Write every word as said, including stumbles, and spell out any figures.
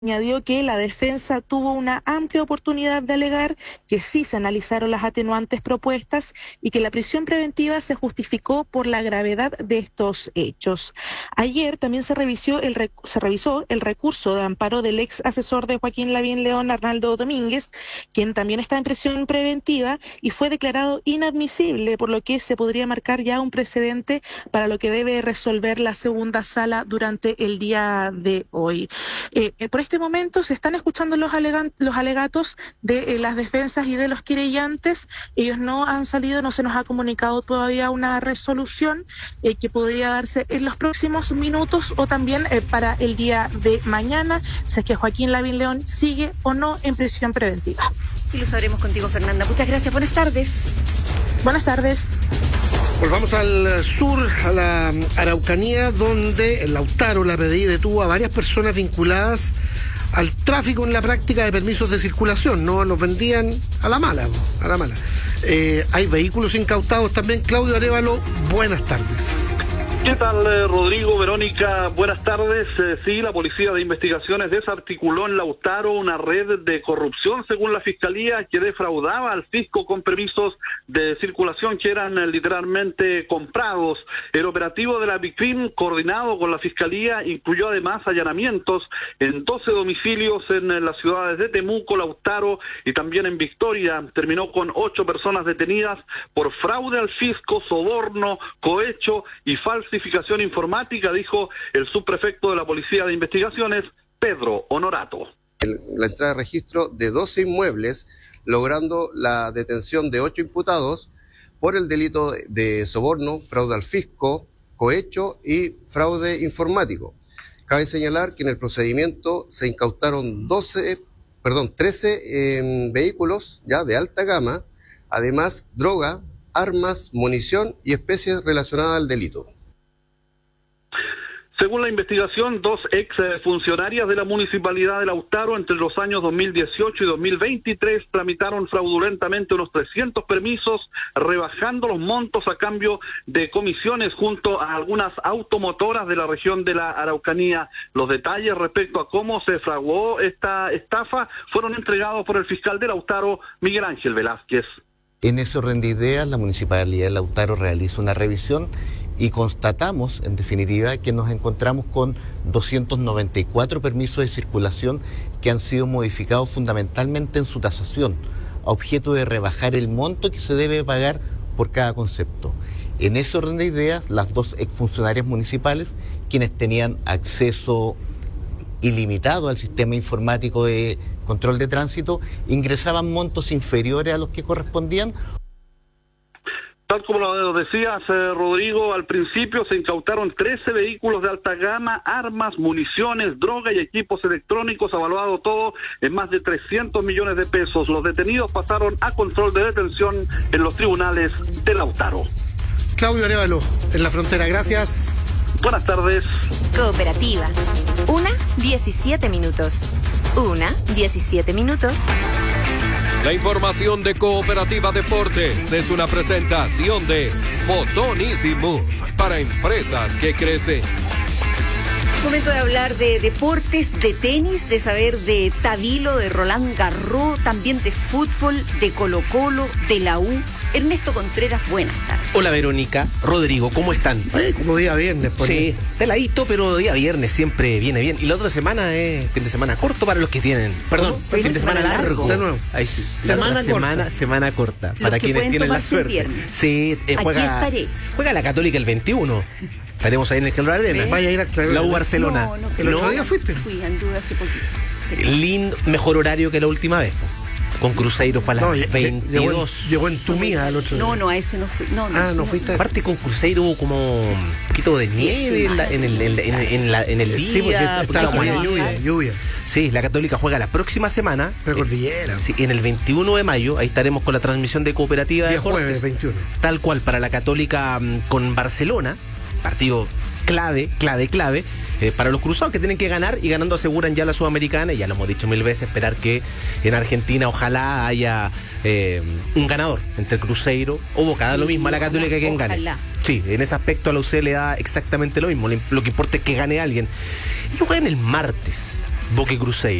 Añadió que la defensa tuvo una amplia oportunidad de alegar, que sí se analizaron las atenuantes propuestas y que la prisión preventiva se justificó por la gravedad de estos hechos. Ayer también se revisó el, rec se revisó el recurso de amparo del ex asesor de Joaquín Lavín León, Arnaldo Domínguez, quien también está en prisión preventiva y fue declarado inadmisible, por lo que se podría marcar ya un precedente para lo que debe resolver la segunda sala durante el día de hoy. Eh, por este momento se están escuchando los, alegan, los alegatos de eh, las defensas y de los querellantes. Ellos no han salido, no se nos ha comunicado todavía una resolución eh, que podría darse en los próximos minutos o también eh, para el día de mañana, si es que Joaquín Lavín León sigue o no en prisión preventiva. Y lo sabremos contigo, Fernanda. Muchas gracias. Buenas tardes. Buenas tardes. Volvamos al sur, a la Araucanía, donde el Lautaro, la P D I, detuvo a varias personas vinculadas al tráfico en la práctica de permisos de circulación. No los vendían a la mala, a la mala. Eh, hay vehículos incautados también. Claudio Arévalo, buenas tardes. ¿Qué tal, eh, Rodrigo, Verónica? Buenas tardes. Eh, sí, la Policía de Investigaciones desarticuló en Lautaro una red de corrupción, según la Fiscalía, que defraudaba al fisco con permisos de circulación que eran eh, literalmente comprados. El operativo de la Bicrim, coordinado con la Fiscalía, incluyó además allanamientos en doce domicilios en eh, las ciudades de Temuco, Lautaro y también en Victoria. Terminó con ocho personas detenidas por fraude al fisco, soborno, cohecho y falsificación Falsificación informática, dijo el subprefecto de la Policía de Investigaciones, Pedro Honorato. El, la entrada de registro de doce inmuebles, logrando la detención de ocho imputados por el delito de, de soborno, fraude al fisco, cohecho y fraude informático. Cabe señalar que en el procedimiento se incautaron doce, perdón, trece eh, vehículos ya de alta gama, además droga, armas, munición y especies relacionadas al delito. Según la investigación, dos ex funcionarias de la Municipalidad de Lautaro entre los años dos mil dieciocho y dos mil veintitrés tramitaron fraudulentamente unos trescientos permisos, rebajando los montos a cambio de comisiones junto a algunas automotoras de la región de la Araucanía. Los detalles respecto a cómo se fraguó esta estafa fueron entregados por el fiscal de Lautaro, Miguel Ángel Velázquez. En ese orden de ideas, la Municipalidad de Lautaro realiza una revisión y constatamos, en definitiva, que nos encontramos con doscientos noventa y cuatro permisos de circulación que han sido modificados fundamentalmente en su tasación, a objeto de rebajar el monto que se debe pagar por cada concepto. En ese orden de ideas, las dos exfuncionarias municipales, quienes tenían acceso ilimitado al sistema informático de control de tránsito, ingresaban montos inferiores a los que correspondían. Tal como lo decías, eh, Rodrigo, al principio se incautaron trece vehículos de alta gama, armas, municiones, droga y equipos electrónicos, evaluado todo en más de trescientos millones de pesos. Los detenidos pasaron a control de detención en los tribunales de Lautaro. Claudio Arévalo, en la frontera, gracias. Buenas tardes. Cooperativa. Una, diecisiete minutos. Una, diecisiete minutos. La información de Cooperativa Deportes es una presentación de Fotón Easy Move para empresas que crecen. Momento de hablar de deportes, de tenis, de saber de Tabilo, de Roland Garros, también de fútbol, de Colo Colo, de la U. Ernesto Contreras, buenas tardes. Hola Verónica, Rodrigo, ¿cómo están? Eh, como día viernes. Por sí, peladito, pero día viernes siempre viene bien. Y la otra semana es fin de semana corto para los que tienen. Perdón, fin fin de de semana, semana largo. De nuevo. Ahí sí. Semana corta. Semana, semana corta. Los para que quienes tienen la suerte. Sí, eh, juega, Aquí estaré. Juega la Católica el veintiuno. Estaremos ahí en el Calor Arena. Vaya a ir a traer la U Barcelona. No, no, ¿El otro no, día fuiste? Fui, anduve hace poquito. Lindo, mejor horario que la última vez. Con Cruzeiro fue a las no, veintidós. Llegó en, llegó en tu mía el otro día. No, no, a ese no fui. No, no, ah, no no fuiste. Aparte con Cruzeiro hubo como un poquito de nieve en, la, en, el, en, en, en, la, en el día. Sí, porque estaba muy lluvia, lluvia, lluvia. Sí, la Católica juega la próxima semana. Precordillera. Eh, sí, en el veintiuno de mayo, ahí estaremos con la transmisión de Cooperativa de Deportes. Jueves veintiuno. Tal cual para la Católica con Barcelona, partido clave, clave, clave. Eh, para los cruzados que tienen que ganar y ganando aseguran ya la Sudamericana, y ya lo hemos dicho mil veces, esperar que en Argentina ojalá haya eh, un ganador entre Cruzeiro o Boca, da sí, lo mismo a la Católica quien gane. Sí, en ese aspecto a la U C le da exactamente lo mismo, lo que importa es que gane alguien. Ellos juegan el martes, Boque Cruzeiro.